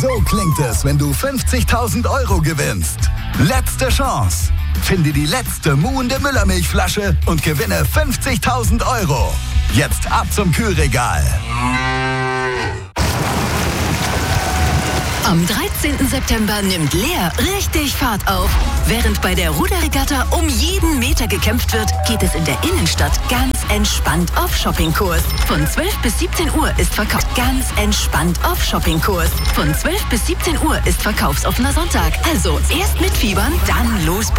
So klingt es, wenn du 50.000 € gewinnst. Letzte Chance. Finde die letzte muhende Müllermilchflasche und gewinne 50.000 €. Jetzt ab zum Kühlregal. Am 13. September nimmt Leer richtig Fahrt auf. Während bei der Ruderregatta um jeden Meter gekämpft wird, geht es in der Innenstadt ganz entspannt auf Shoppingkurs. Von 12 bis 17 Uhr ist Verkauf. Ganz entspannt auf Shoppingkurs. Von 12 bis 17 Uhr ist verkaufsoffener Sonntag. Also erst mitfiebern, dann los.